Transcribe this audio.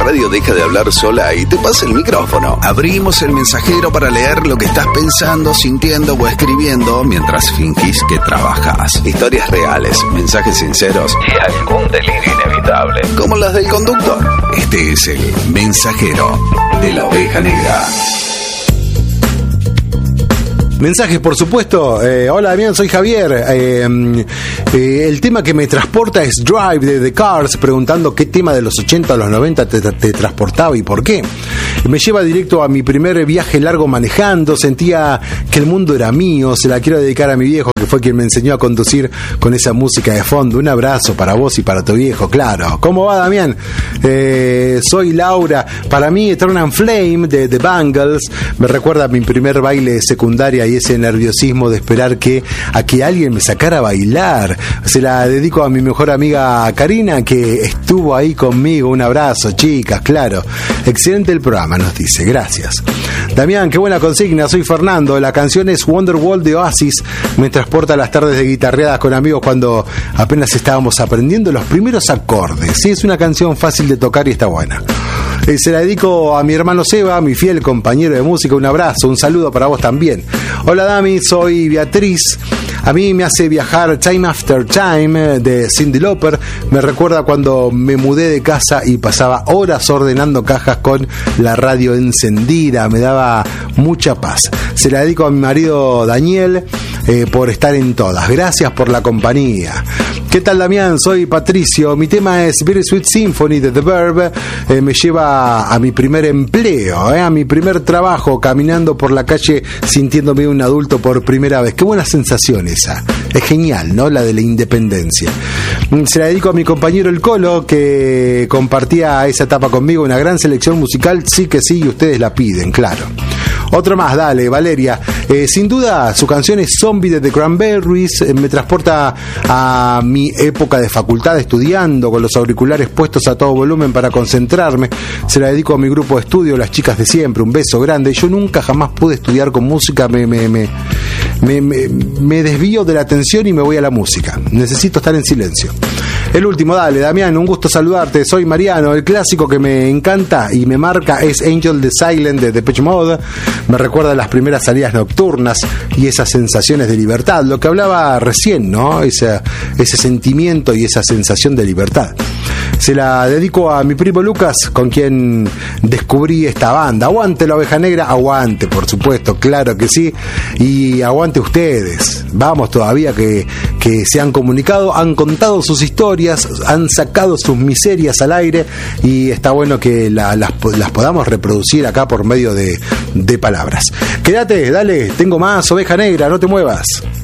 radio deja de hablar sola y te pasa el micrófono. Abrimos el mensajero para leer lo que estás pensando, sintiendo o escribiendo mientras fingís que trabajas. Historias reales, mensajes sinceros y algún delirio inevitable, como las del conductor. Este es el mensajero de la Oveja Negra. Mensajes, por supuesto. Hola, Damián, soy Javier. El tema que me transporta es Drive de The Cars, preguntando qué tema de los 80 o los 90 te transportaba y por qué. Me lleva directo a mi primer viaje largo manejando. Sentía que el mundo era mío. Se la quiero dedicar a mi viejo, que fue quien me enseñó a conducir con esa música de fondo. Un abrazo para vos y para tu viejo, claro. ¿Cómo va, Damián? Soy Laura. Para mí, Eternal Flame de The Bangles me recuerda a mi primer baile de secundaria y ese nerviosismo de esperar a que alguien me sacara a bailar. Se la dedico a mi mejor amiga Karina, que estuvo ahí conmigo. Un abrazo, chicas, claro. Excelente el programa, nos dice. Gracias. Damián, qué buena consigna. Soy Fernando. La canción es Wonderwall de Oasis. Me transporta a las tardes de guitarreadas con amigos cuando apenas estábamos aprendiendo los primeros acordes. Sí, es una canción fácil de tocar y está buena. Se la dedico a mi hermano Seba, mi fiel compañero de música. Un abrazo, un saludo para vos también. Hola Dami, soy Beatriz. A mí me hace viajar Time After Time de Cyndi Lauper. Me recuerda cuando me mudé de casa y pasaba horas ordenando cajas con la radio encendida. Me daba mucha paz. Se la dedico a mi marido Daniel por estar en todas. Gracias por la compañía. ¿Qué tal, Damián? Soy Patricio. Mi tema es Bittersweet Symphony de The Verb. Me lleva a mi primer empleo, a mi primer trabajo, caminando por la calle sintiéndome un adulto por primera vez. Qué buena sensación esa. Es genial, ¿no? La de la independencia. Se la dedico a mi compañero El Colo, que compartía esa etapa conmigo. Una gran selección musical, sí que sí, y ustedes la piden, claro. Otro más, dale, Valeria. Sin duda, su canción es Zombie de The Cranberries. Me transporta a mi época de facultad, estudiando con los auriculares puestos a todo volumen para concentrarme. Se la dedico a mi grupo de estudio, las chicas de siempre. Un beso grande. Yo nunca jamás pude estudiar con música. Me desvío de la atención y me voy a la música. Necesito estar en silencio. El último, dale, Damián, un gusto saludarte. Soy Mariano. El clásico que me encanta y me marca es Angel the Silent de Depeche Mode. Me recuerda a las primeras salidas nocturnas y esas sensaciones de libertad. Lo que hablaba recién, ¿no? Ese sentimiento y esa sensación de libertad. Se la dedico a mi primo Lucas, con quien descubrí esta banda. Aguante la Oveja Negra, aguante, por supuesto, claro que sí. Y aguante ustedes. Vamos todavía que se han comunicado, han contado sus historias, han sacado sus miserias al aire y está bueno que las podamos reproducir acá por medio de palabras. Quédate, dale, tengo más Oveja Negra, no te muevas.